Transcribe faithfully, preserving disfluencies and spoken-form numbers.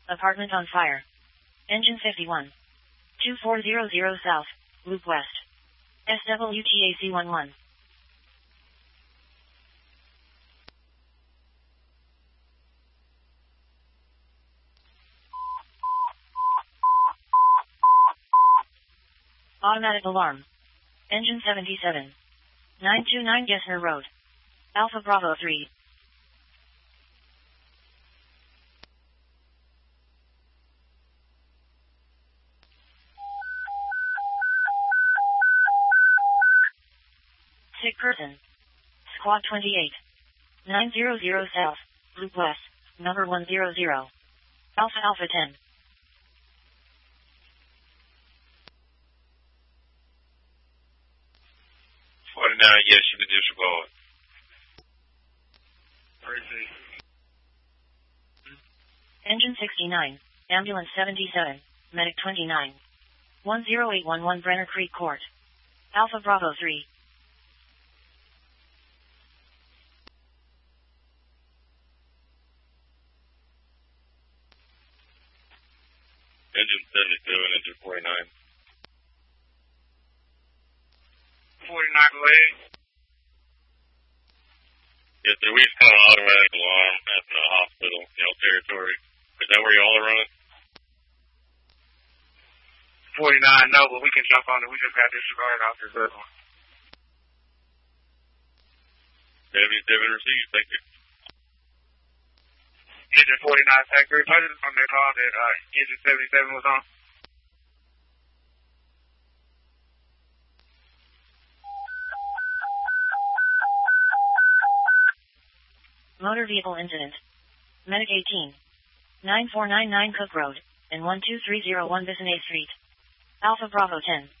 Apartment on fire. Engine fifty-one. two four zero zero south, loop west. S W T A C eleven. Automatic alarm. Engine seventy-seven. nine two nine Gessner Road. Alpha Bravo three. Sick person. Squad twenty-eight. nine zero zero south, loop west, number one zero zero. Alpha Alpha ten. forty-nine, yes, you can disregard. Engine sixty-nine, ambulance seventy-seven, medic twenty-nine. one zero eight one one Brenner Creek Court. Alpha Bravo three. Engine seventy-seven, engine forty-nine. forty-nine, go ahead. Yes, sir, we just got an automatic alarm at the hospital, you know, territory. Is that where y'all are running? forty-nine, no, but we can jump on it. We just got disregarded off this other one. seventy-seven received, thank you. Engine forty-nine, factory. I just on their call that uh, engine seventy-seven was on. Motor vehicle incident. Medic eighteen. nine four nine nine Cook Road, and one two three zero one Bissonnet Street. Alpha Bravo ten.